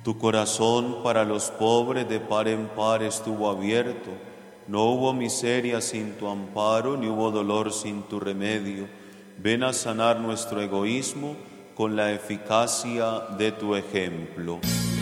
Tu corazón para los pobres de par en par estuvo abierto. No hubo miseria sin tu amparo, ni hubo dolor sin tu remedio. Ven a sanar nuestro egoísmo con la eficacia de tu ejemplo.